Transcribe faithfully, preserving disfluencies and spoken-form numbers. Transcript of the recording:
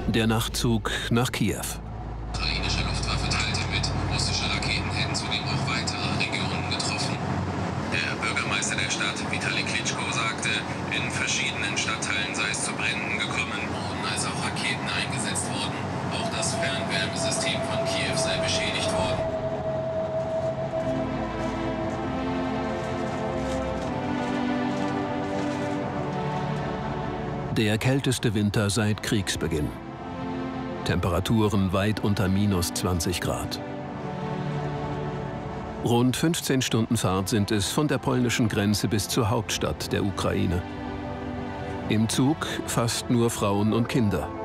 Der Nachtzug nach Kiew. Die ukrainische Luftwaffe teilte mit, russische Raketen hätten zudem auch weitere Regionen getroffen. Der Bürgermeister der Stadt, Vitali Klitschko, sagte, in verschiedenen Stadtteilen sei es zu Bränden gekommen, wurden als auch Raketen eingesetzt worden. Auch das Fernwärmesystem von Kiew sei beschädigt worden. Der kälteste Winter seit Kriegsbeginn. Temperaturen weit unter minus zwanzig Grad. Rund fünfzehn Stunden Fahrt sind es von der polnischen Grenze bis zur Hauptstadt der Ukraine. Im Zug fast nur Frauen und Kinder.